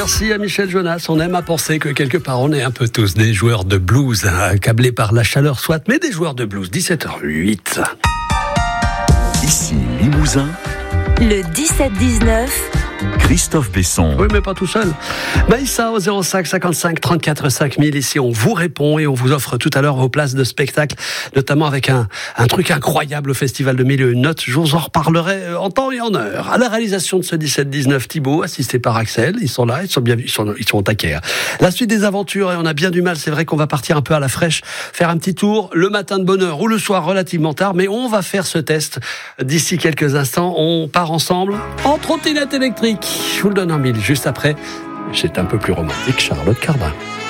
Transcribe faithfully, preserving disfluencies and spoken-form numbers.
Merci à Michel Jonas. On aime à penser que quelque part on est un peu tous des joueurs de blues, hein, accablés par la chaleur soit, mais des joueurs de blues. dix-sept heures huit. Ici Limousin, le dix-sept dix-neuf. Christophe Besson. Oui, mais pas tout seul. Maïssa au zéro cinq cinquante-cinq trente-quatre cinq mille. Ici, on vous répond et on vous offre tout à l'heure vos places de spectacle, notamment avec un, un truc incroyable au Festival de Mille et Une Notes. Je vous en reparlerai en temps et en heure. À la réalisation de ce dix-sept dix-neuf, Thibaut, assisté par Axel. Ils sont là, ils sont bien, ils sont, ils sont au taquet. Hein. La suite des aventures, et on a bien du mal. C'est vrai qu'on va partir un peu à la fraîche, faire un petit tour le matin de bonne heure ou le soir relativement tard, mais on va faire ce test d'ici quelques instants. On part ensemble en trottinette électrique. Je vous le donne en mille juste après. C'est un peu plus romantique, Charlotte Cardin.